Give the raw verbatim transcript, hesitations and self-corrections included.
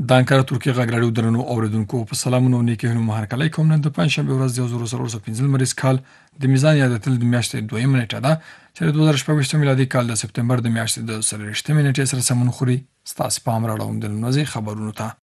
د انکاره ترکیه غږ راډیو درنو اوریدونکو په سلامونو نیکه هنو مهرکلی کوم نن د پنځشنبه ورځ د زر سره پنځه مریض کال د میزان یادتل د میاشتې دویم نیټه ده چې د دوه زره شپږ میلادي کال د سپتمبر د میاشتې د څلور ویشتمې نیټې سره سمون خوري. ستاسو پام راوړم د نوځي خبرونو ته.